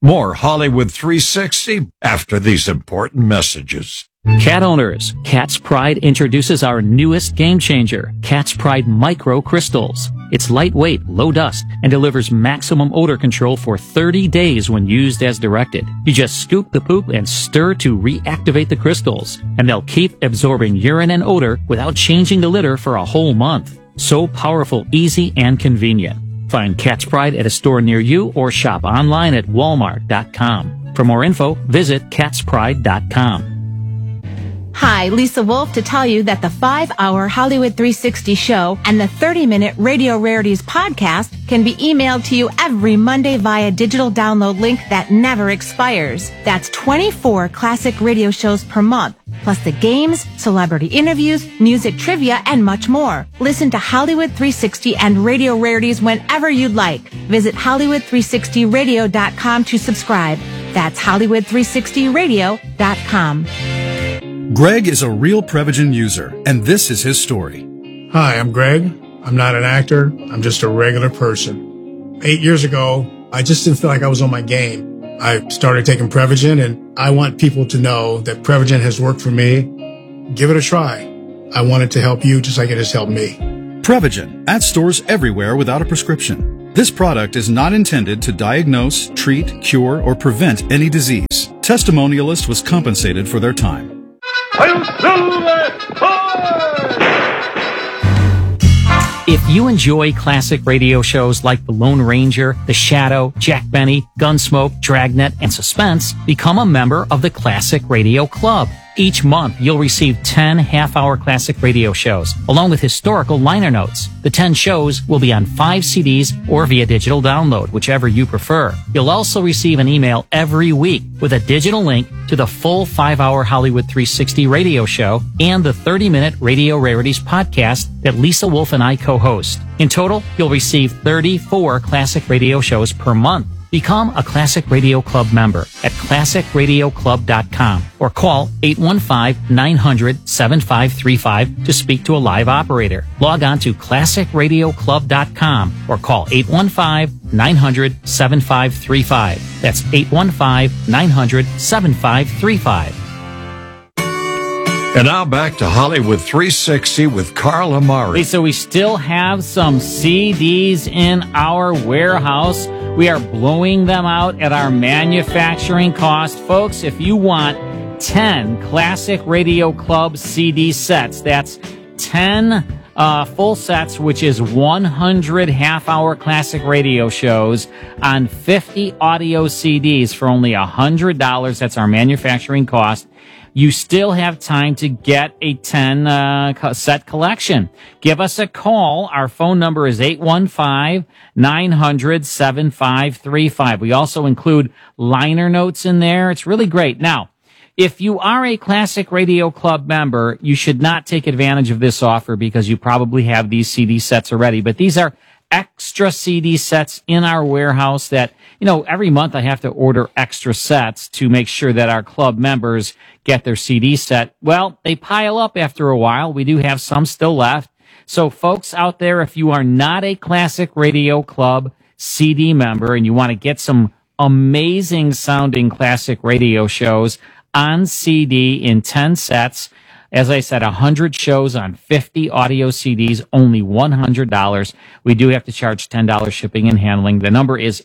More Hollywood 360 after these important messages. Cat owners, Cat's Pride introduces our newest game changer, Cat's Pride Micro Crystals. It's lightweight, low dust, and delivers maximum odor control for 30 days when used as directed. You just scoop the poop and stir to reactivate the crystals, and they'll keep absorbing urine and odor without changing the litter for a whole month. So powerful, easy, and convenient. Find Cat's Pride at a store near you or shop online at walmart.com. For more info, visit catspride.com. Hi, Lisa Wolf to tell you that the 5-hour Hollywood 360 show and the 30-minute Radio Rarities podcast can be emailed to you every Monday via digital download link that never expires. That's 24 classic radio shows per month, plus the games, celebrity interviews, music trivia, and much more. Listen to Hollywood 360 and Radio Rarities whenever you'd like. Visit Hollywood360radio.com to subscribe. That's Hollywood360radio.com. Greg is a real Prevagen user, and this is his story. Hi, I'm Greg. I'm not an actor. I'm just a regular person. 8 years ago, I just didn't feel like I was on my game. I started taking Prevagen, and I want people to know that Prevagen has worked for me. Give it a try. I want it to help you just like it has helped me. Prevagen, at stores everywhere without a prescription. This product is not intended to diagnose, treat, cure, or prevent any disease. Testimonialist was compensated for their time. If you enjoy classic radio shows like The Lone Ranger, The Shadow, Jack Benny, Gunsmoke, Dragnet, and Suspense, become a member of the Classic Radio Club. Each month, you'll receive 10 half-hour classic radio shows, along with historical liner notes. The 10 shows will be on 5 CDs or via digital download, whichever you prefer. You'll also receive an email every week with a digital link to the full 5-hour Hollywood 360 radio show and the 30-minute Radio Rarities podcast that Lisa Wolf and I co-host. In total, you'll receive 34 classic radio shows per month. Become a Classic Radio Club member at classicradioclub.com or call 815-900-7535 to speak to a live operator. Log on to classicradioclub.com or call 815-900-7535. That's 815-900-7535. And now back to Hollywood 360 with Carl Amari. So we still have some CDs in our warehouse. We are blowing them out at our manufacturing cost. Folks, if you want 10 Classic Radio Club CD sets, that's 10 full sets, which is 100 half-hour classic radio shows on 50 audio CDs for only $100. That's our manufacturing cost. You still have time to get a 10 set collection. Give us a call. Our phone number is 815-900-7535. We also include liner notes in there. It's really great. Now, if you are a Classic Radio Club member, you should not take advantage of this offer because you probably have these CD sets already. But these are extra CD sets in our warehouse that, every month I have to order extra sets to make sure that our club members get their CD set. Well, they pile up after a while. We do have some still left. So folks out there, if you are not a Classic Radio Club CD member and you want to get some amazing sounding classic radio shows on CD in 10 sets, as I said, 100 shows on 50 audio CDs, only $100. We do have to charge $10 shipping and handling. The number is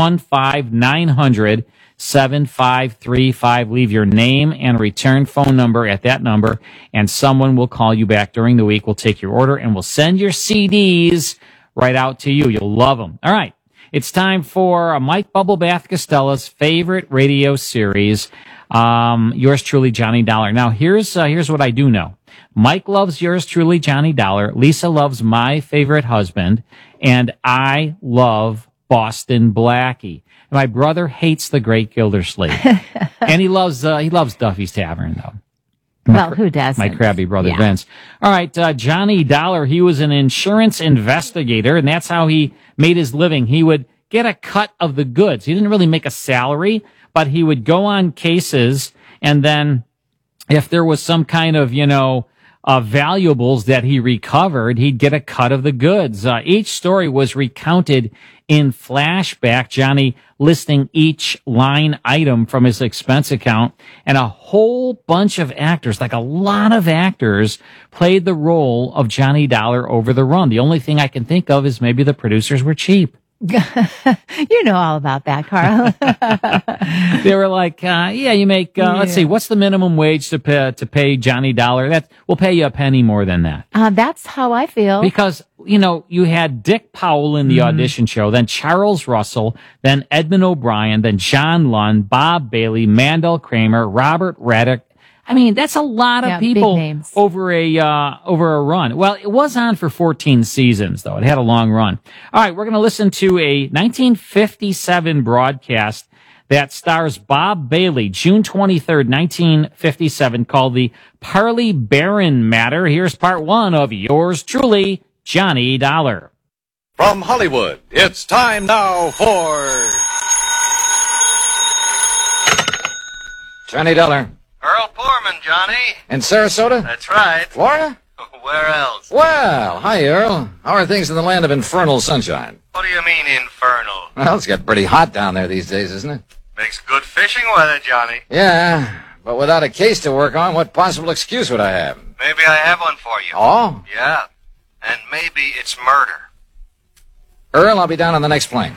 815-900-7535. Leave your name and return phone number at that number, and someone will call you back during the week. We'll take your order, and we'll send your CDs right out to you. You'll love them. All right. It's time for Mike Bubblebath Costella's favorite radio series. Yours truly, Johnny Dollar. Now, here's what I do know. Mike loves yours truly, Johnny Dollar. Lisa loves My Favorite Husband, and I love Boston Blackie. My brother hates The Great Gildersleeve, and he loves Duffy's Tavern, though. Well, who doesn't? My crabby brother, Vince. All right, Johnny Dollar, he was an insurance investigator, and that's how he made his living. He would get a cut of the goods. He didn't really make a salary, but he would go on cases, and then if there was some kind of, valuables that he recovered, he'd get a cut of the goods. Each story was recounted in flashback, Johnny listing each line item from his expense account, and a whole bunch of actors, like a lot of actors, played the role of Johnny Dollar over the run. The only thing I can think of is maybe the producers were cheap. You know all about that, Carl. They were like, you make, let's see, what's the minimum wage to pay Johnny Dollar? We'll pay you a penny more than that. That's how I feel. Because, you had Dick Powell in the audition show, then Charles Russell, then Edmund O'Brien, then John Lund, Bob Bailey, Mandel Kramer, Robert Reddick. I mean, that's a lot of people over a run. Well, it was on for 14 seasons, though. It had a long run. All right, we're going to listen to a 1957 broadcast that stars Bob Bailey, June 23rd, 1957, called the Parley Barron Matter. Here's part one of yours truly, Johnny Dollar. From Hollywood, it's time now for Johnny Dollar. Earl Poorman, Johnny. In Sarasota? That's right. Florida? Where else? Well, hi, Earl. How are things in the land of infernal sunshine? What do you mean, infernal? Well, it's getting pretty hot down there these days, isn't it? Makes good fishing weather, Johnny. Yeah, but without a case to work on, what possible excuse would I have? Maybe I have one for you. Oh? Yeah. And maybe it's murder. Earl, I'll be down on the next plane.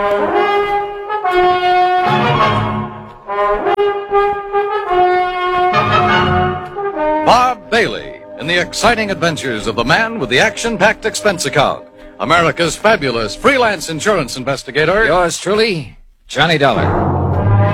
Bob Bailey in the exciting adventures of the man with the action-packed expense account, America's fabulous freelance insurance investigator. Yours truly, Johnny Dollar.